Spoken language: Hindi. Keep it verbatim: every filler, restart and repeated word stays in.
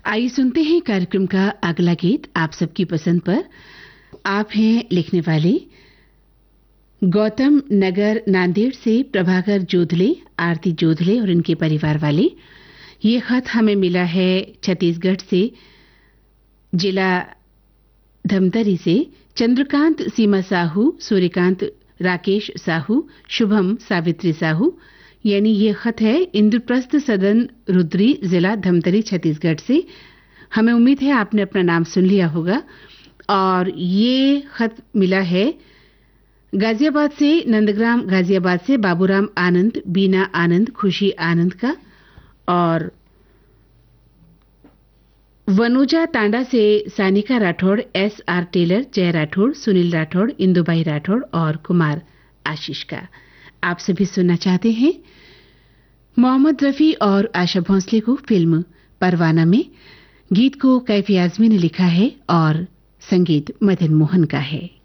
आइए सुनते हैं कार्यक्रम का अगला गीत आप सबकी पसंद पर। आप हैं लिखने वाले गौतम नगर नांदेड़ से प्रभाकर जोधले, आरती जोधले और इनके परिवार वाले। ये खत हमें मिला है छत्तीसगढ़ से, जिला धमतरी से। चंद्रकांत सीमा साहू, सूर्यकांत राकेश साहू, शुभम सावित्री साहू, यानी ये खत है इंद्रप्रस्थ सदन रुद्री, जिला धमतरी, छत्तीसगढ़ से। हमें उम्मीद है आपने अपना नाम सुन लिया होगा। और ये खत मिला है गाजियाबाद से, नंदग्राम गाजियाबाद से बाबूराम आनंद, बीना आनंद, खुशी आनंद का। और वनोजा तांडा से Sanika Rathore, S R Taylor, जय राठौड़, सुनील राठौड़, इंदुबाई राठौड़ और कुमार आशीष का। आप सभी सुनना चाहते हैं मोहम्मद रफी और आशा भोंसले को फिल्म परवाना में। गीत को कैफी आजमी ने लिखा है और संगीत मदन मोहन का है।